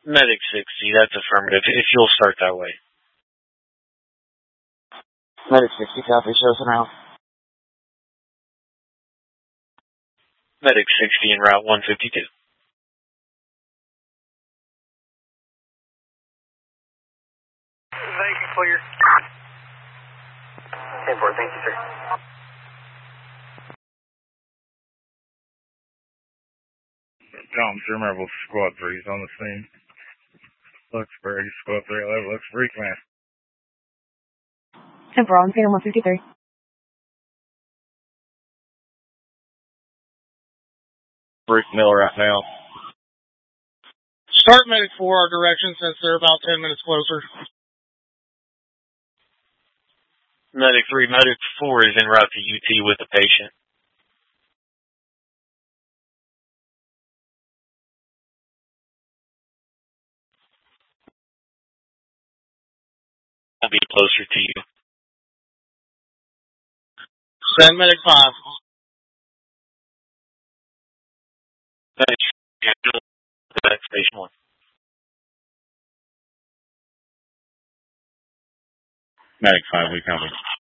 Medic 60, that's affirmative, if you'll start that way. Medic 60, copy, show us around. Medic 60 en route 152. Vacant clear. 10-4, thank you, sir. Tom Shermer, Squad 3 is on the scene. Luxbury, Squad 3, 11, Luxbury, command. 10-4, on scene 153. Bruce Miller right now. Start Medic 4, our direction, since they're about 10 minutes closer. Medic 3, Medic 4 is en route to UT with the patient. I'll be closer to you. Send Medic 5. Medic, back station 1. Medic 5, we copy.